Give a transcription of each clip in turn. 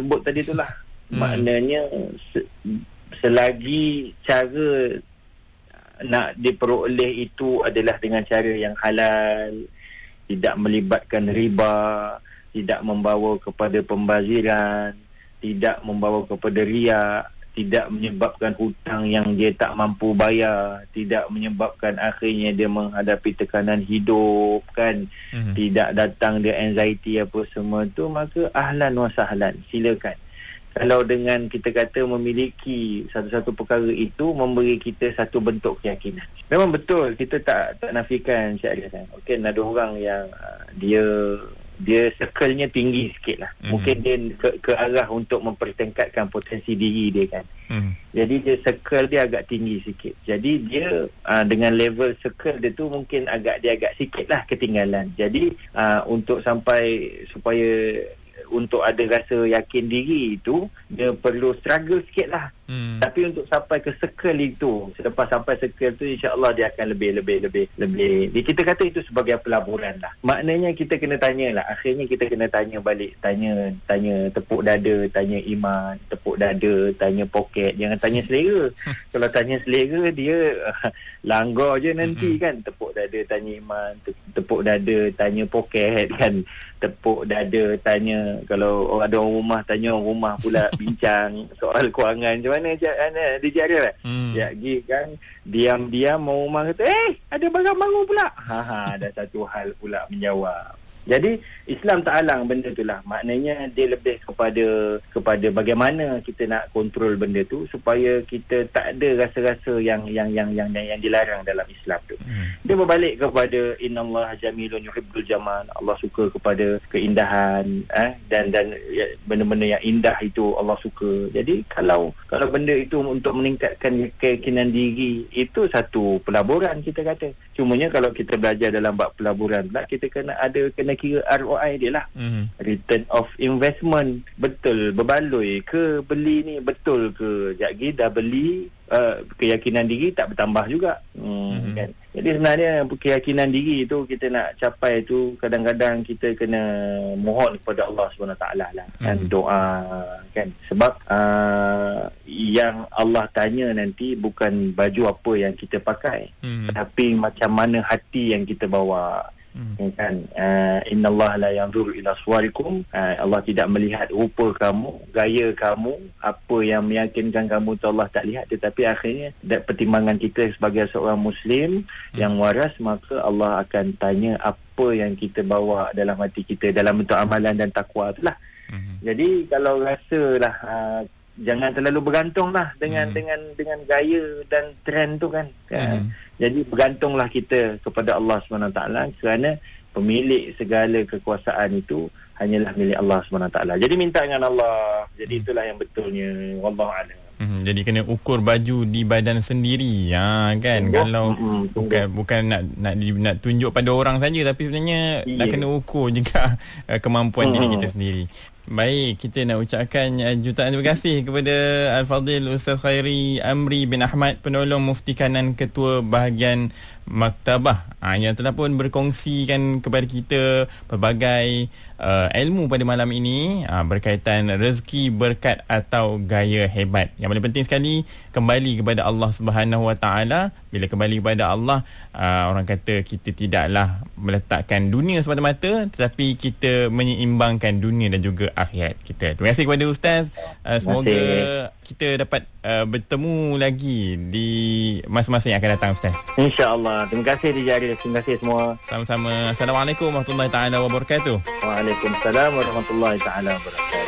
sebut tadi itulah. Maknanya selagi cara nak diperoleh itu adalah dengan cara yang halal, tidak melibatkan riba, tidak membawa kepada pembaziran, tidak membawa kepada riak, tidak menyebabkan hutang yang dia tak mampu bayar, tidak menyebabkan akhirnya dia menghadapi tekanan hidup kan, tidak datang dia anxiety apa semua tu, maka ahlan wa sahlan, silakan. Kalau dengan kita kata memiliki satu-satu perkara itu memberi kita satu bentuk keyakinan. Memang betul, kita tak nafikan Syed Arief kan. Mungkin ada orang yang dia circle-nya tinggi sikit lah. Mungkin dia ke arah untuk mempertingkatkan potensi diri dia kan. Jadi dia circle dia agak tinggi sikit. Jadi dia dengan level circle dia tu mungkin agak sikit lah ketinggalan. Jadi untuk supaya untuk ada rasa yakin diri itu, dia perlu struggle sikit lah. Tapi untuk sampai ke circle itu, selepas sampai circle tu, insya-Allah dia akan lebih. Kita kata itu sebagai pelaburan lah. Maknanya kita kena tanya lah. Akhirnya kita kena tanya balik. Tanya tepuk dada, tanya iman. Tepuk dada, tanya poket. Jangan tanya selera. Kalau tanya selera, dia langgar je nanti kan. Tepuk dada, tanya iman. Tepuk dada, tanya poket kan. Tepuk dada, tanya. Kalau ada orang rumah, tanya orang rumah pula bincang soal kewangan macam mana dia jaga lah. Jadi kan diam-diam orang rumah kata ada barang baru pula. Ada satu hal pula menjawab. Jadi Islam tak halang benda tu lah. Maknanya dia lebih kepada bagaimana kita nak kontrol benda tu supaya kita tak ada rasa-rasa yang dilarang dalam Islam tu. Dia berbalik kepada innallaha jamilun yuhibbul jamal. Allah suka kepada keindahan dan benda-benda yang indah itu Allah suka. Jadi kalau benda itu untuk meningkatkan keyakinan diri, itu satu pelaburan kita kata. Cumanya kalau kita belajar dalam bab pelaburan pula, kita kena kira ROI dia lah. Return of investment. Betul berbaloi ke beli ni, betul ke jadi dah beli, keyakinan diri tak bertambah juga. Kan. Jadi sebenarnya keyakinan diri tu kita nak capai tu, kadang-kadang kita kena mohon kepada Allah SWT lah kan, doa kan. Sebab yang Allah tanya nanti bukan baju apa yang kita pakai, tapi macam mana hati yang kita bawa. Kan, innallaha la yanzuru ila suwarikum. Allah tidak melihat rupa kamu, gaya kamu, apa yang meyakinkan kamu tu Allah tak lihat. Tetapi akhirnya pertimbangan kita sebagai seorang Muslim yang waras, maka Allah akan tanya apa yang kita bawa dalam hati kita dalam bentuk amalan dan takwa itulah. Jadi kalau rasalah jangan terlalu bergantung lah dengan gaya dan trend tu kan. Jadi bergantunglah kita kepada Allah SWT, kerana pemilik segala kekuasaan itu hanyalah milik Allah SWT. Jadi minta dengan Allah. Jadi itulah yang betulnya. Wallahu a'lam. Jadi kena ukur baju di badan sendiri kan. Kalau bukan nak tunjuk pada orang saja, tapi sebenarnya dah kena ukur juga kemampuan diri kita sendiri. Baik, kita nak ucapkan jutaan terima kasih kepada Al-Fadhil Ustaz Khairi Amri bin Ahmad, penolong Mufti Kanan Ketua Bahagian Maktabah, yang telah pun berkongsikan kepada kita pelbagai ilmu pada malam ini berkaitan rezeki, berkat atau gaya hebat. Yang paling penting sekali, kembali kepada Allah Subhanahu Wa Taala. Bila kembali kepada Allah, orang kata kita tidaklah meletakkan dunia semata-mata, tetapi kita menyeimbangkan dunia dan juga akhirat kita. Terima kasih kepada Ustaz. Semoga kita dapat bertemu lagi di masa-masa yang akan datang, Ustaz. InsyaAllah. Terima kasih Dijari. Terima kasih semua. Sama-sama. Assalamualaikum warahmatullahi taala wabarakatuh. Waalaikumsalam warahmatullahi taala wabarakatuh.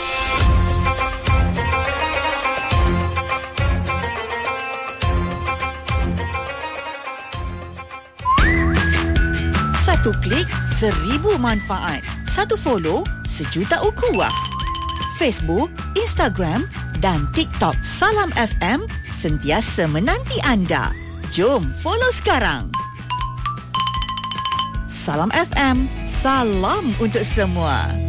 Satu klik, 1000 manfaat. Satu follow, 1,000,000 ukhuwah. Facebook, Instagram dan TikTok Salam FM sentiasa menanti anda. Jom follow sekarang. Salam FM, salam untuk semua.